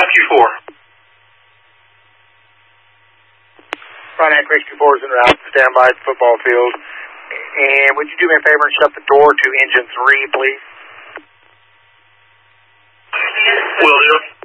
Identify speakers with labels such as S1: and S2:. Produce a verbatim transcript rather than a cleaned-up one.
S1: Rescue four.
S2: Frontenac Rescue four is en route. Stand by at the football field. And would you do me a favor and shut the door to engine three, please?
S1: Will do.